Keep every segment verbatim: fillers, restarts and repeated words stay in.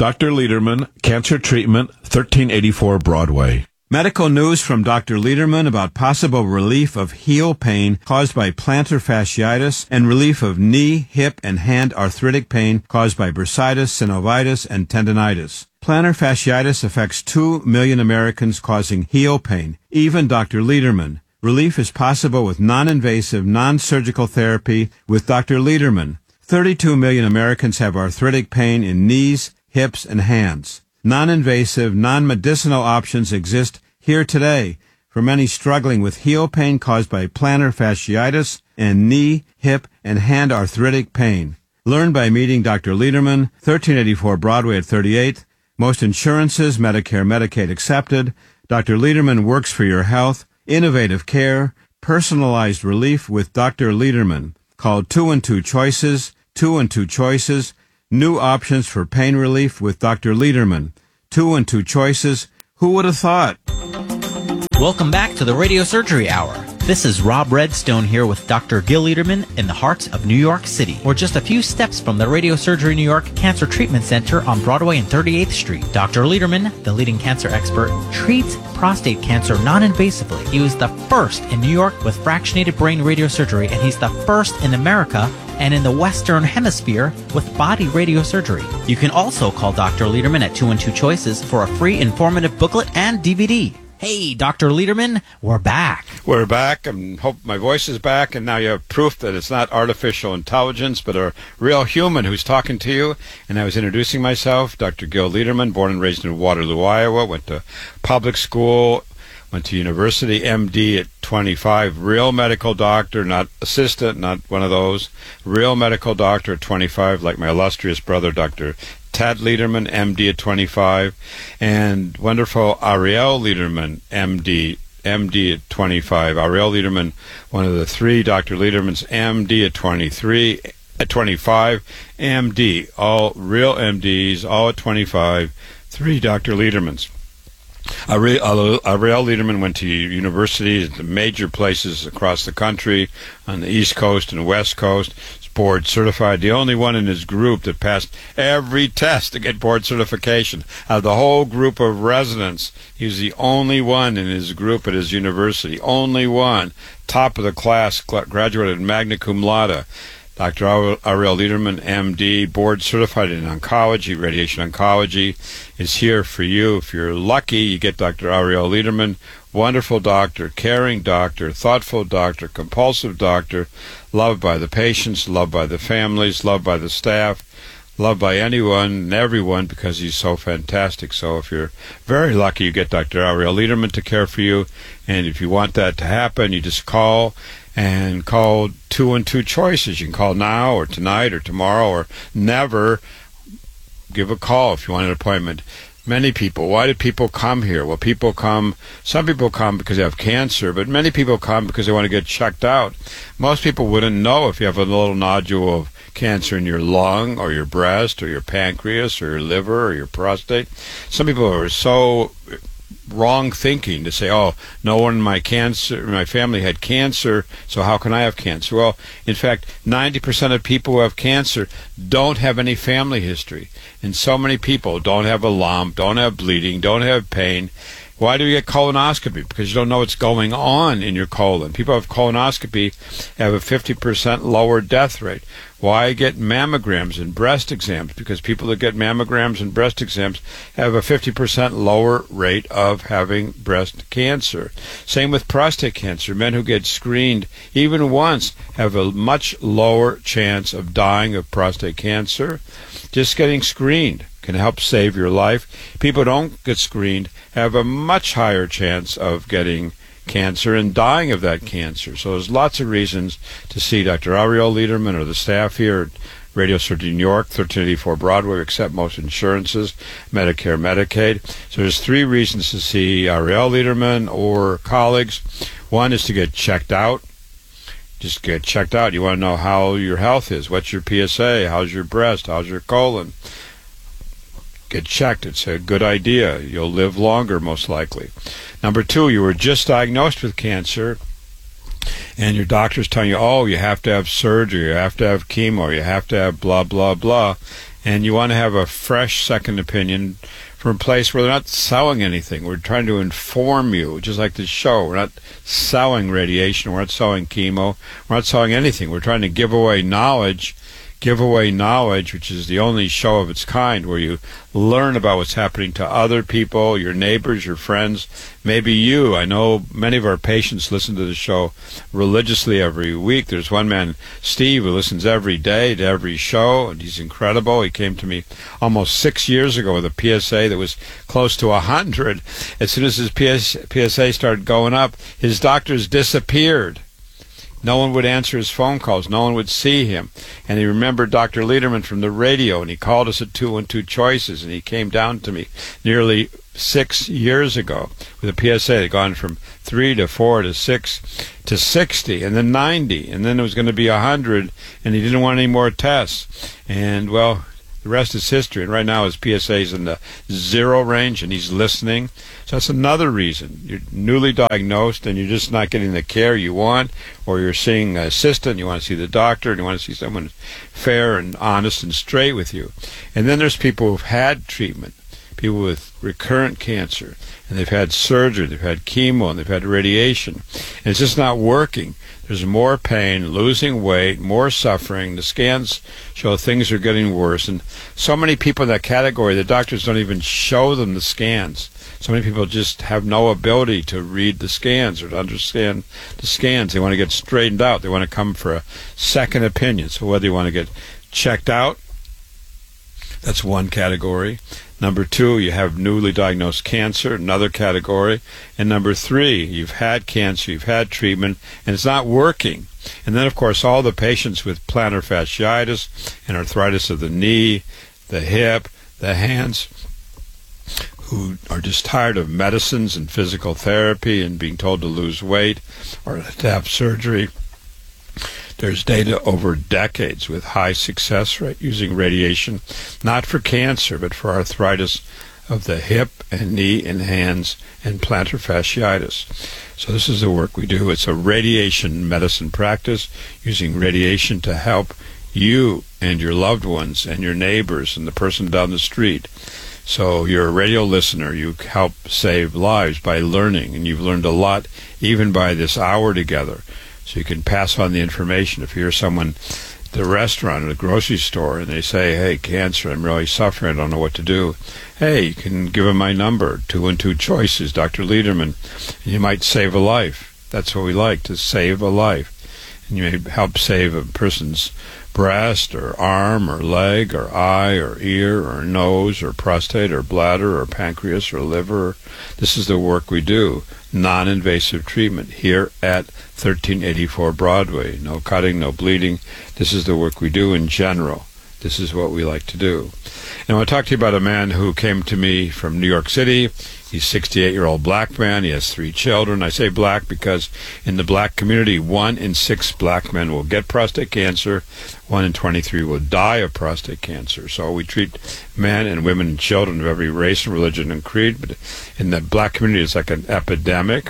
Doctor Lederman, Cancer Treatment, thirteen eighty-four Broadway. Medical news from Doctor Lederman about possible relief of heel pain caused by plantar fasciitis and relief of knee, hip, and hand arthritic pain caused by bursitis, synovitis, and tendonitis. Plantar fasciitis affects two million Americans, causing heel pain, even Doctor Lederman. Relief is possible with non-invasive, non-surgical therapy with Doctor Lederman. thirty-two million Americans have arthritic pain in knees, hips, and hands. Non-invasive, non-medicinal options exist here today for many struggling with heel pain caused by plantar fasciitis and knee, hip, and hand arthritic pain. Learn by meeting Doctor Lederman, thirteen eighty-four Broadway at thirty-eighth. Most insurances, Medicare, Medicaid accepted. Doctor Lederman works for your health. Innovative care, personalized relief with Doctor Lederman. Call two and two choices, two and two choices. New options for pain relief with Doctor Lederman. Two and two choices. Who would have thought? Welcome back to the Radio Surgery Hour. This is Rob Redstone here with Doctor Gil Lederman in the heart of New York City. We're just a few steps from the Radio Surgery New York Cancer Treatment Center on Broadway and thirty-eighth Street. Doctor Lederman, the leading cancer expert, treats prostate cancer non-invasively. He was the first in New York with fractionated brain radiosurgery, and he's the first in America and in the Western Hemisphere with body radiosurgery. You can also call Doctor Lederman at two and two choices for a free informative booklet and D V D. Hey, Doctor Lederman, we're back. We're back, and hope my voice is back, and now you have proof that it's not artificial intelligence, but a real human who's talking to you. And I was introducing myself, Doctor Gil Lederman, born and raised in Waterloo, Iowa, went to public school, went to university, M D at twenty-five, real medical doctor, not assistant, not one of those, real medical doctor at twenty-five, like my illustrious brother, Doctor Tad Lederman, M D at twenty-five, and wonderful Ariel Lederman, M D, M D at twenty-five. Ariel Lederman, one of the three Doctor Ledermans, M D at twenty-three, at twenty-five, M D, all real M Ds, all at twenty-five, three Doctor Ledermans. Ariel Lederman went to universities at the major places across the country, on the East Coast and West Coast. He's board certified, the only one in his group that passed every test to get board certification. Out of the whole group of residents, he was the only one in his group at his university. Only one. Top of the class, graduated magna cum laude. Doctor Ariel Lederman, M D, board certified in oncology, radiation oncology, is here for you. If you're lucky, you get Doctor Ariel Lederman, wonderful doctor, caring doctor, thoughtful doctor, compulsive doctor, loved by the patients, loved by the families, loved by the staff, loved by anyone and everyone because he's so fantastic. So if you're very lucky, you get Doctor Ariel Lederman to care for you. And if you want that to happen, you just call and call two and two choices. You can call now or tonight or tomorrow or never. Give a call if you want an appointment. Many people, why do people come here? Well, people come, some people come because they have cancer, but many people come because they want to get checked out. Most people wouldn't know if you have a little nodule of cancer in your lung or your breast or your pancreas or your liver or your prostate. Some people are so wrong thinking to say, oh, no one in my cancer, my family had cancer, so how can I have cancer? Well, in fact, ninety percent of people who have cancer don't have any family history. And so many people don't have a lump, don't have bleeding, don't have pain. Why do you get colonoscopy? Because you don't know what's going on in your colon. People who have colonoscopy have a fifty percent lower death rate. Why get mammograms and breast exams? Because people that get mammograms and breast exams have a fifty percent lower rate of having breast cancer. Same with prostate cancer. Men who get screened even once have a much lower chance of dying of prostate cancer. Just getting screened can help save your life. People who don't get screened have a much higher chance of getting cancer and dying of that cancer. So there's lots of reasons to see Doctor Ariel Lederman or the staff here at Radio Surgery New York, thirteen eighty-four Broadway. We accept most insurances, Medicare, Medicaid. So there's three reasons to see Ariel Lederman or colleagues. One is to get checked out. Just get checked out. You want to know how your health is. What's your P S A? How's your breast? How's your colon? Get checked. It's a good idea. You'll live longer, most likely. Number two, you were just diagnosed with cancer, and your doctor's telling you, oh, you have to have surgery, you have to have chemo, you have to have blah, blah, blah. and you want to have a fresh second opinion from a place where they're not selling anything. We're trying to inform you, just like this show. We're not selling radiation. We're not selling chemo. We're not selling anything. We're trying to give away knowledge, give away knowledge, which is the only show of its kind where you learn about what's happening to other people, your neighbors, your friends, maybe you. I know many of our patients listen to the show religiously every week. There's one man, Steve, who listens every day to every show, and he's incredible. He came to me almost six years ago with a P S A that was close to one hundred. As soon as his P S A started going up, his doctors disappeared. No one would answer his phone calls. No one would see him. And he remembered Doctor Lederman from the radio, and he called us at two one two Choices, and he came down to me nearly six years ago with a P S A that had gone from three to four to six to sixty, and then ninety, and then it was going to be one hundred, and he didn't want any more tests. And, well, the rest is history. And right now his P S A is in the zero range, and he's listening. So that's another reason. You're newly diagnosed, and you're just not getting the care you want, or you're seeing an assistant, you want to see the doctor, and you want to see someone fair and honest and straight with you. And then there's people who've had treatment, people with recurrent cancer, and they've had surgery, they've had chemo, and they've had radiation, and it's just not working. There's more pain, losing weight, more suffering. The scans show things are getting worse. And so many people in that category, the doctors don't even show them the scans. So many people just have no ability to read the scans or to understand the scans. They want to get straightened out. They want to come for a second opinion. So whether you want to get checked out, that's one category. Number two, you have newly diagnosed cancer, another category. And number three, you've had cancer, you've had treatment, and it's not working. And then, of course, all the patients with plantar fasciitis and arthritis of the knee, the hip, the hands, who are just tired of medicines and physical therapy and being told to lose weight or to have surgery. There's data over decades with high success rate using radiation, not for cancer, but for arthritis of the hip and knee and hands and plantar fasciitis. So this is the work we do. It's a radiation medicine practice using radiation to help you and your loved ones and your neighbors and the person down the street. So you're a radio listener. You help save lives by learning, and you've learned a lot even by this hour together. So you can pass on the information. If you hear someone at the restaurant or the grocery store and they say, hey, cancer, I'm really suffering, I don't know what to do. Hey, you can give them my number, two one two Choices, Doctor Lederman, and you might save a life. That's what we like, to save a life. And you may help save a person's breast or arm or leg or eye or ear or nose or prostate or bladder or pancreas or liver. This is the work we do. Non-invasive treatment here at thirteen eighty-four Broadway. No cutting, no bleeding. This is the work we do in general. This is what we like to do. And I want to talk to you about a man who came to me from New York City. He's a sixty-eight-year-old black man. He has three children. I say black because in the black community, one in six black men will get prostate cancer. One in twenty-three will die of prostate cancer. So we treat men and women and children of every race and religion and creed. But in the black community, it's like an epidemic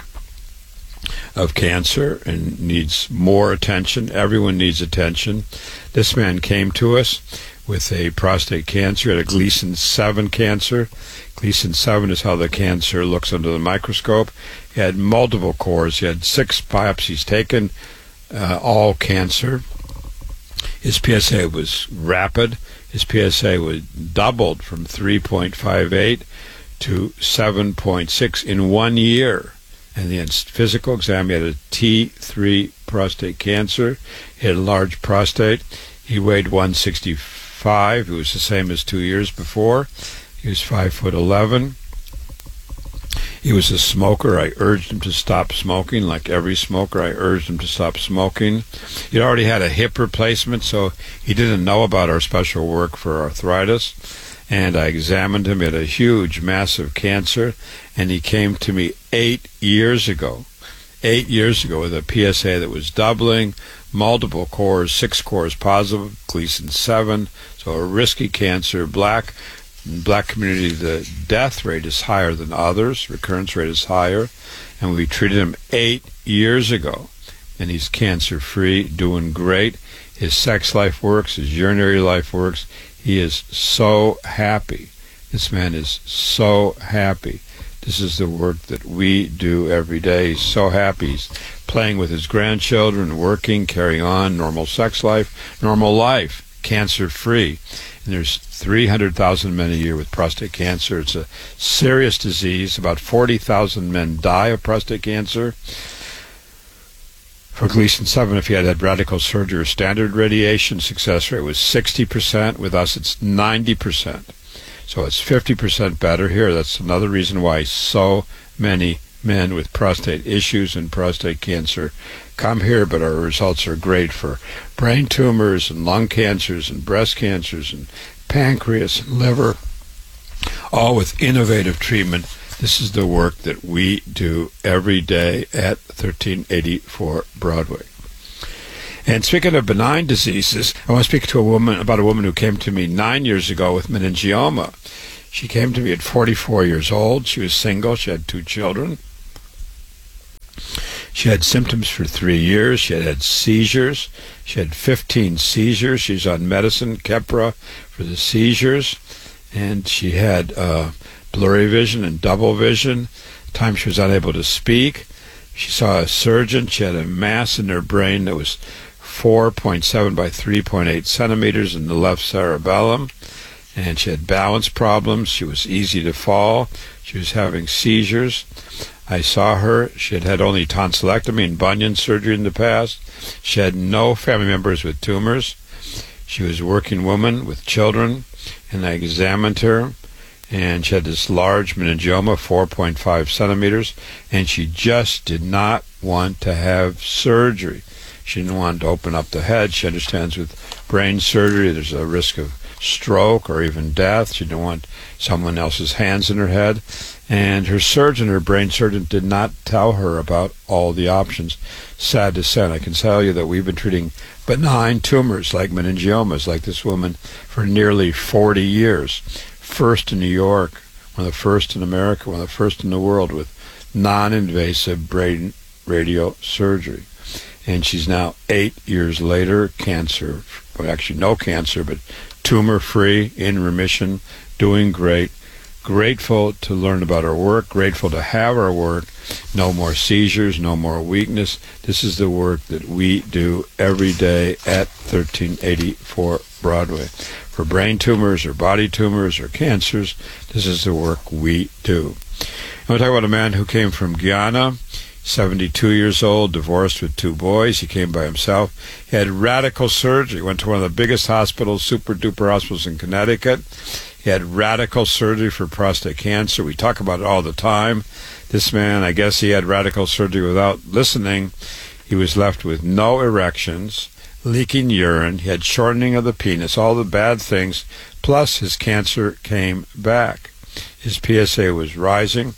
of cancer and needs more attention. Everyone needs attention. This man came to us with a prostate cancer. He had a Gleason seven cancer. Gleason seven is how the cancer looks under the microscope. He had multiple cores. He had six biopsies taken, uh, all cancer. His P S A was rapid. His P S A was doubled from three point five eight to seven point six in one year. And the physical exam, he had a T three prostate cancer. He had a large prostate. He weighed one sixty-five. He was the same as two years before. He was five foot eleven. He was a smoker. I urged him to stop smoking. Like every smoker, I urged him to stop smoking. He'd already had a hip replacement, so he didn't know about our special work for arthritis. And I examined him. He had a huge, massive cancer, and he came to me eight years ago. Eight years ago with a P S A that was doubling, multiple cores, six cores positive, Gleason seven, so a risky cancer. Black, in the black community, the death rate is higher than others, recurrence rate is higher, and we treated him eight years ago, and he's cancer-free, doing great. His sex life works, his urinary life works, He is so happy. This man is so happy. This is the work that we do every day. He's so happy. He's playing with his grandchildren, working, carrying on, normal sex life, normal life, cancer-free. And there's three hundred thousand men a year with prostate cancer. It's a serious disease. About forty thousand men die of prostate cancer. For Gleason seven, if he had had radical surgery or standard radiation, success rate was sixty percent. With us, it's ninety percent. So it's fifty percent better here. That's another reason why so many men with prostate issues and prostate cancer come here, but our results are great for brain tumors and lung cancers and breast cancers and pancreas and liver, all with innovative treatment. This is the work that we do every day at thirteen eighty-four Broadway. And speaking of benign diseases, I want to speak to a woman about a woman who came to me nine years ago with meningioma. She came to me at forty-four years old. She was single. She had two children. She had symptoms for three years. She had had seizures. She had fifteen seizures. She's on medicine, Keppra, for the seizures. And she had uh, blurry vision and double vision. At times she was unable to speak. She saw a surgeon. She had a mass in her brain that was four point seven by three point eight centimeters in the left cerebellum. And she had balance problems. She was easy to fall. She was having seizures. I saw her. She had had only tonsillectomy and bunion surgery in the past. She had no family members with tumors. She was a working woman with children, and I examined her, and she had this large meningioma, four point five centimeters, and she just did not want to have surgery. She didn't want to open up the head. She understands with brain surgery there's a risk of stroke or even death. She didn't want someone else's hands in her head. And her surgeon, her brain surgeon, did not tell her about all the options. Sad to say, I can tell you that we've been treating benign tumors like meningiomas, like this woman, for nearly forty years. First in New York, one of the first in America, one of the first in the world with non-invasive brain radiosurgery. And she's now eight years later, cancer, well, actually no cancer, but tumor-free, in remission, doing great. Grateful to learn about our work, grateful to have our work. No more seizures, no more weakness. This is the work that we do every day at thirteen eighty-four Broadway. For brain tumors or body tumors or cancers, this is the work we do. I want to talk about a man who came from Guyana, seventy-two years old, divorced with two boys. He came by himself. He had radical surgery, went to one of the biggest hospitals, super-duper hospitals in Connecticut. He had radical surgery for prostate cancer. We talk about it all the time. This man, I guess he had radical surgery without listening. He was left with no erections, leaking urine. He had shortening of the penis, all the bad things. Plus, his cancer came back. His P S A was rising.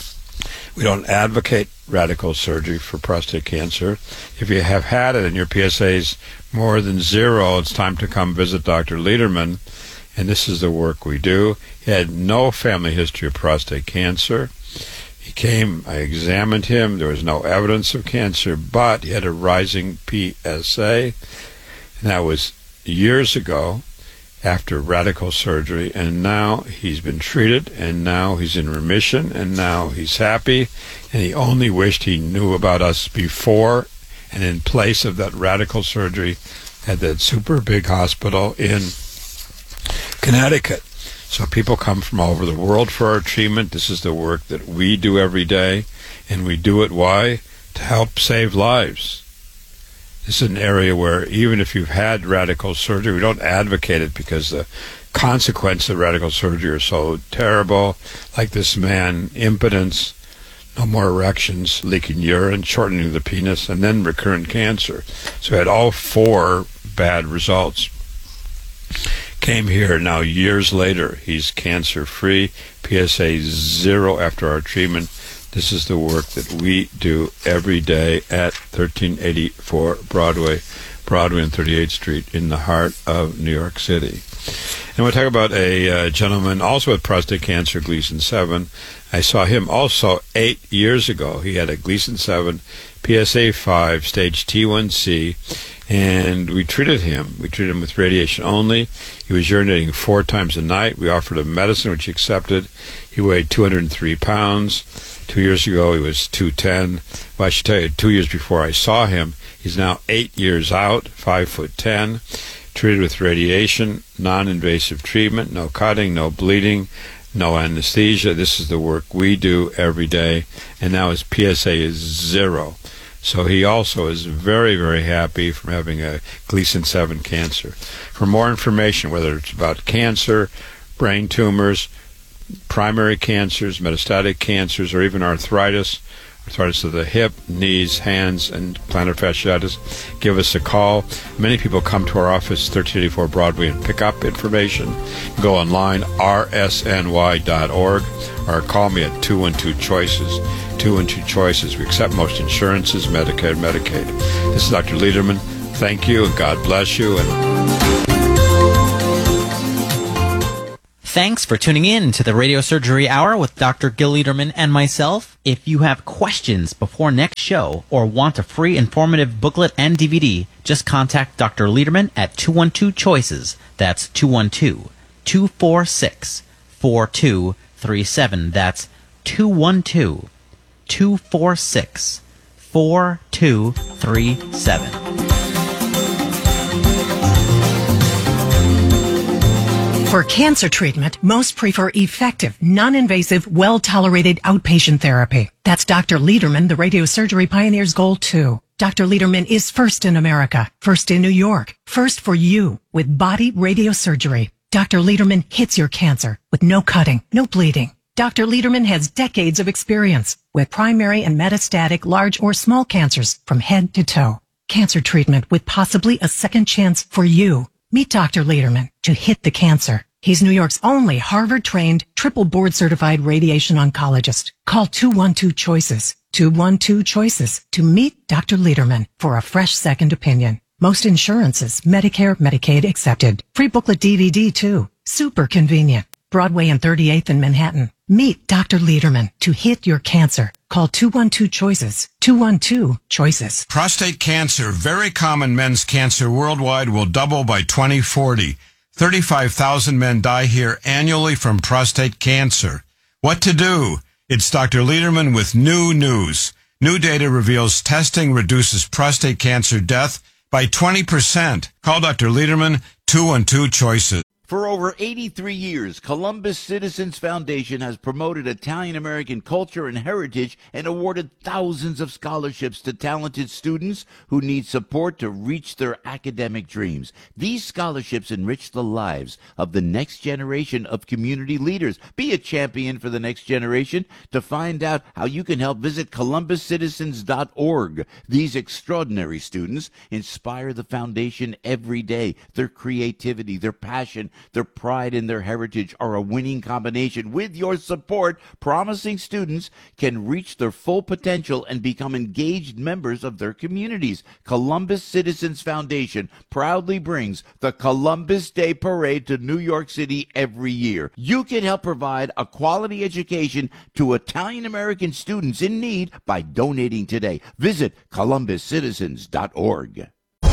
We don't advocate radical surgery for prostate cancer. If you have had it and your P S A is more than zero, it's time to come visit Doctor Lederman. And this is the work we do. He had no family history of prostate cancer. He came, I examined him. There was no evidence of cancer, but he had a rising P S A. And that was years ago after radical surgery. And now he's been treated, and now he's in remission, and now he's happy. And he only wished he knew about us before and in place of that radical surgery at that super big hospital in Connecticut. So people come from all over the world for our treatment. This is the work that we do every day, and we do it, why? To help save lives. This is an area where even if you've had radical surgery, we don't advocate it because the consequences of radical surgery are so terrible, like this man, impotence, no more erections, leaking urine, shortening of the penis, and then recurrent cancer. So he had all four bad results. Came here now years later. He's cancer-free, P S A zero after our treatment. This is the work that we do every day at thirteen eighty-four Broadway, Broadway and thirty-eighth Street in the heart of New York City. And we'll talk about a uh, gentleman also with prostate cancer, Gleason seven. I saw him also eight years ago. He had a Gleason seven, P S A five, stage T one C, and we treated him. We treated him with radiation only. He was urinating four times a night. We offered him medicine, which he accepted. He weighed two hundred three pounds. Two years ago, he was two ten. Well, I should tell you, two years before I saw him, he's now eight years out, five foot ten, treated with radiation, non-invasive treatment, no cutting, no bleeding, no anesthesia. This is the work we do every day, and now his P S A is zero. So he also is very, very happy from having a Gleason seven cancer. For more information, whether it's about cancer, brain tumors, primary cancers, metastatic cancers, or even arthritis, arthritis of the hip, knees, hands, and plantar fasciitis, give us a call. Many people come to our office, thirteen eighty-four Broadway, and pick up information. Go online, r s n y dot org, or call me at two one two choices. two one two choices. We accept most insurances, Medicare, Medicaid. This is Doctor Lederman. Thank you, and God bless you. And Thanks for tuning in to the Radio Surgery Hour with Doctor Gil Lederman and myself. If you have questions before next show or want a free informative booklet and D V D, just contact Doctor Lederman at two one two choices. That's two one two, two four six, four two three seven. That's two one two, two four six, four two three seven. For cancer treatment, most prefer effective, non-invasive, well-tolerated outpatient therapy. That's Doctor Lederman, the radiosurgery pioneer's goal, too. Doctor Lederman is first in America, first in New York, first for you with body radiosurgery. Doctor Lederman hits your cancer with no cutting, no bleeding. Doctor Lederman has decades of experience with primary and metastatic large or small cancers from head to toe. Cancer treatment with possibly a second chance for you. Meet Doctor Lederman to hit the cancer. He's New York's only Harvard-trained, triple board-certified radiation oncologist. Call two one two choices, two one two choices to meet Doctor Lederman for a fresh second opinion. Most insurances, Medicare, Medicaid accepted. Free booklet D V D too. Super convenient. Broadway and thirty-eighth in Manhattan. Meet Doctor Lederman to hit your cancer. Call two one two choices, two one two choices. Prostate cancer, very common men's cancer worldwide, will double by twenty forty. thirty-five thousand men die here annually from prostate cancer. What to do? It's Doctor Lederman with new news. New data reveals testing reduces prostate cancer death by twenty percent. Call Doctor Lederman, two one two choices. For over eighty-three years, Columbus Citizens Foundation has promoted Italian-American culture and heritage and awarded thousands of scholarships to talented students who need support to reach their academic dreams. These scholarships enrich the lives of the next generation of community leaders. Be a champion for the next generation. To find out how you can help, visit columbus citizens dot org. These extraordinary students inspire the foundation every day. Their creativity, their passion, their pride in their heritage are a winning combination. With your support, promising students can reach their full potential and become engaged members of their communities. Columbus Citizens Foundation proudly brings the Columbus Day Parade to New York City every year. You can help provide a quality education to Italian-American students in need by donating today. Visit columbus citizens dot org.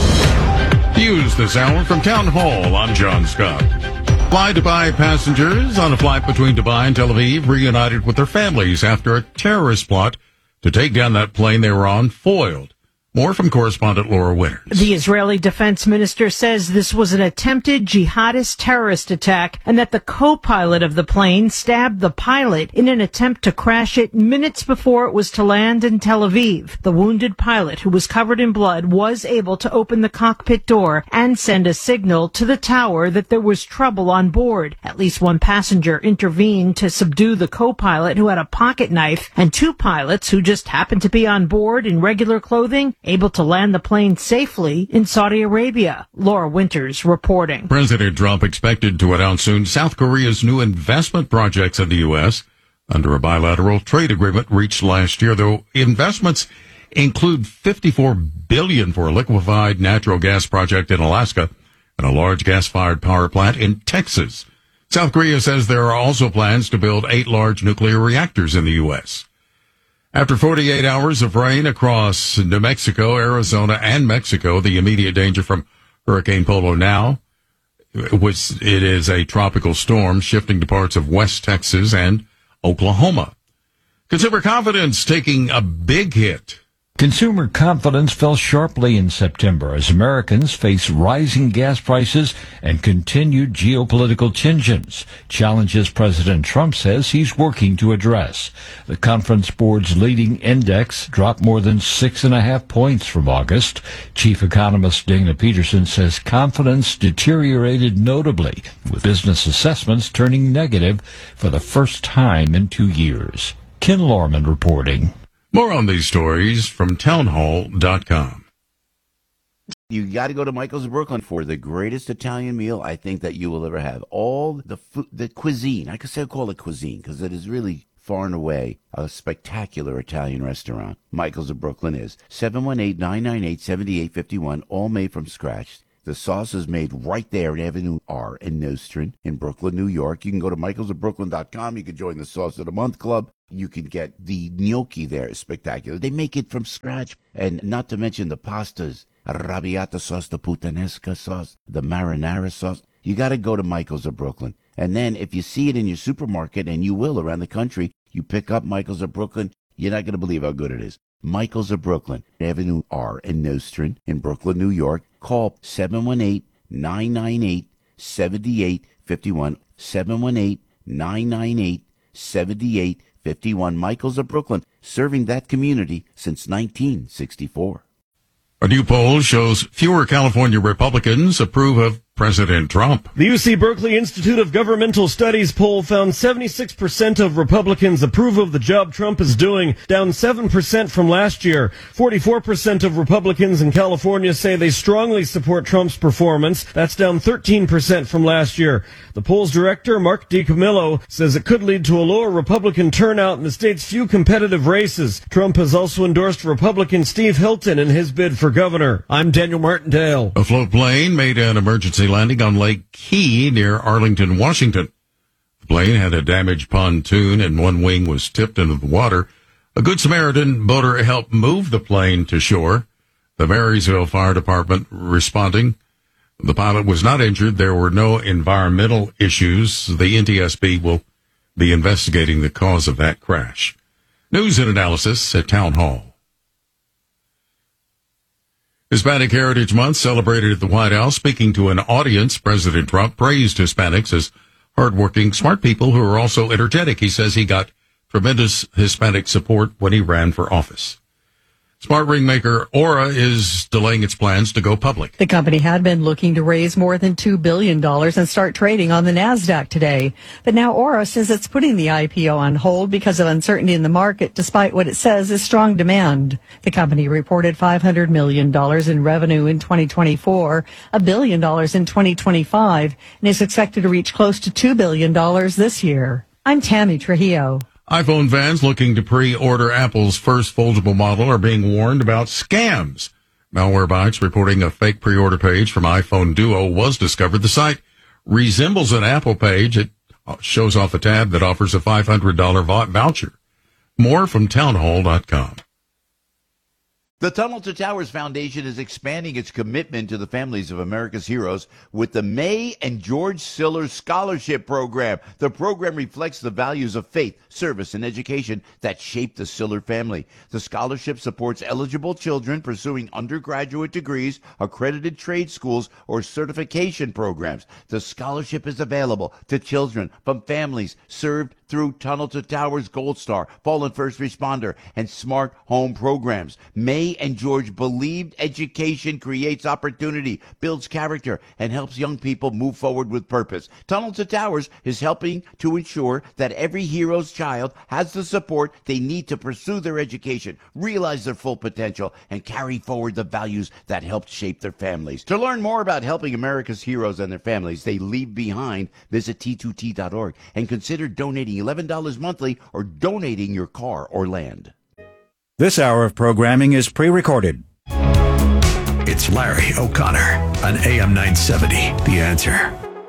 News this hour from Town Hall. I'm John Scott. Fly Dubai passengers on a flight between Dubai and Tel Aviv reunited with their families after a terrorist plot to take down that plane they were on foiled. More from correspondent Laura Winters. The Israeli defense minister says this was an attempted jihadist terrorist attack and that the co-pilot of the plane stabbed the pilot in an attempt to crash it minutes before it was to land in Tel Aviv. The wounded pilot, who was covered in blood, was able to open the cockpit door and send a signal to the tower that there was trouble on board. At least one passenger intervened to subdue the co-pilot, who had a pocket knife, and two pilots who just happened to be on board in regular clothing able to land the plane safely in Saudi Arabia. Laura Winters reporting. President Trump expected to announce soon South Korea's new investment projects in the U S under a bilateral trade agreement reached last year, though investments include fifty-four billion dollars for a liquefied natural gas project in Alaska and a large gas-fired power plant in Texas. South Korea says there are also plans to build eight large nuclear reactors in the U S. After forty-eight hours of rain across New Mexico, Arizona, and Mexico, the immediate danger from Hurricane Polo now, which it is a tropical storm shifting to parts of West Texas and Oklahoma. Consumer confidence taking a big hit. Consumer confidence fell sharply in September as Americans face rising gas prices and continued geopolitical tensions, challenges President Trump says he's working to address. The Conference Board's leading index dropped more than six and a half points from August. Chief economist Dana Peterson says confidence deteriorated notably, with business assessments turning negative for the first time in two years. Ken Lorman reporting. More on these stories from townhall dot com. You got to go to Michael's of Brooklyn for the greatest Italian meal I think that you will ever have. All the food, the cuisine, I could say I call it cuisine because it is really far and away a spectacular Italian restaurant. Michael's of Brooklyn is seven one eight, nine nine eight, seven eight five one, all made from scratch. The sauce is made right there at Avenue R in Nostrand in Brooklyn, New York. You can go to michaels of brooklyn dot com. You can join the Sauce of the Month Club. You can get the gnocchi there. It's spectacular. They make it from scratch. And not to mention the pastas, arrabbiata sauce, the puttanesca sauce, the marinara sauce. You got to go to Michael's of Brooklyn. And then if you see it in your supermarket, and you will around the country, you pick up Michael's of Brooklyn, you're not going to believe how good it is. Michael's of Brooklyn, Avenue R in Nostrand in Brooklyn, New York. Call seven one eight, nine nine eight, seven eight five one, seven one eight, nine nine eight, seven eight five one. Michael's of Brooklyn, serving that community since nineteen sixty-four. A new poll shows fewer California Republicans approve of President Trump. The U C Berkeley Institute of Governmental Studies poll found seventy-six percent of Republicans approve of the job Trump is doing, down seven percent from last year. forty-four percent of Republicans in California say they strongly support Trump's performance. That's down thirteen percent from last year. The poll's director, Mark DiCamillo, says it could lead to a lower Republican turnout in the state's few competitive races. Trump has also endorsed Republican Steve Hilton in his bid for governor. I'm Daniel Martindale. A float plane made an emergency landing on Lake Key near Arlington, Washington. The plane had a damaged pontoon and one wing was tipped into the water. A Good Samaritan boater helped move the plane to shore. The Marysville Fire Department responding. The pilot was not injured. There were no environmental issues. The N T S B will be investigating the cause of that crash. News and analysis at Town Hall. Hispanic Heritage Month celebrated at the White House. Speaking to an audience, President Trump praised Hispanics as hardworking, smart people who are also energetic. He says he got tremendous Hispanic support when he ran for office. Smart ring maker Aura is delaying its plans to go public. The company had been looking to raise more than two billion dollars and start trading on the NASDAQ today. But now Aura says it's putting the I P O on hold because of uncertainty in the market, despite what it says is strong demand. The company reported five hundred million dollars in revenue in twenty twenty-four, a billion dollars in twenty twenty-five, and is expected to reach close to two billion dollars this year. I'm Tammy Trujillo. iPhone fans looking to pre-order Apple's first foldable model are being warned about scams. Malwarebytes reporting a fake pre-order page from iPhone Duo was discovered. The site resembles an Apple page. It shows off a tab that offers a five hundred dollars voucher. More from townhall dot com. The Tunnel to Towers Foundation is expanding its commitment to the families of America's heroes with the May and George Siller Scholarship Program. The program reflects the values of faith, service, and education that shaped the Siller family. The scholarship supports eligible children pursuing undergraduate degrees, accredited trade schools, or certification programs. The scholarship is available to children from families served through Tunnel to Towers Gold Star, Fallen First Responder, and Smart Home programs. May and George believed education creates opportunity, builds character, and helps young people move forward with purpose. Tunnel to Towers is helping to ensure that every hero's child has the support they need to pursue their education, realize their full potential, and carry forward the values that helped shape their families. To learn more about helping America's heroes and their families they leave behind, visit T two T dot org and consider donating eleven dollars monthly or donating your car or land. This hour of programming is pre-recorded. It's Larry O'Connor on A M nine seventy, The Answer.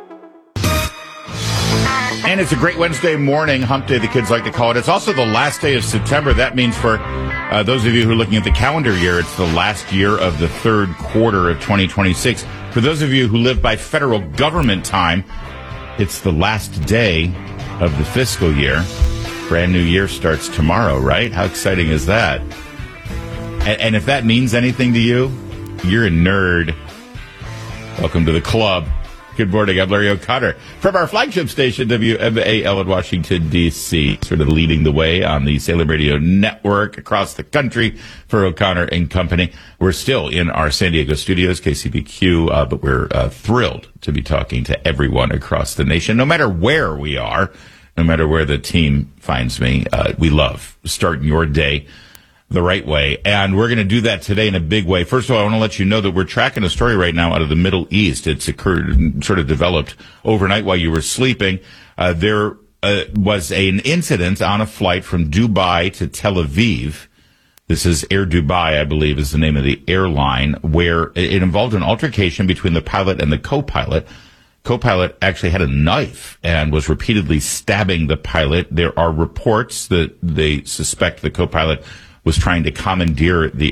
And it's a great Wednesday morning, hump day, the kids like to call it. It's also the last day of September. That means for uh, those of you who are looking at the calendar year, it's the last year of the third quarter of twenty twenty-six. For those of you who live by federal government time, it's the last day of the fiscal year. Brand new year starts tomorrow, right? How exciting is that? And, and if that means anything to you, you're a nerd. Welcome to the club. Good morning, I'm Larry O'Connor. From our flagship station, W M A L in Washington, D C, sort of leading the way on the Salem Radio Network across the country for O'Connor and Company. We're still in our San Diego studios, K C B Q, uh, but we're uh, thrilled to be talking to everyone across the nation, no matter where we are, no matter where the team finds me. Uh, we love starting your day the right way. And we're going to do that today in a big way. First of all, I want to let you know that we're tracking a story right now out of the Middle East. It's occurred, sort of developed overnight while you were sleeping. Uh, there uh, was an incident on a flight from Dubai to Tel Aviv. This is Air Dubai, I believe, is the name of the airline, where it involved an altercation between the pilot and the co-pilot. Co-pilot actually had a knife and was repeatedly stabbing the pilot. There are reports that they suspect the co-pilot was trying to commandeer the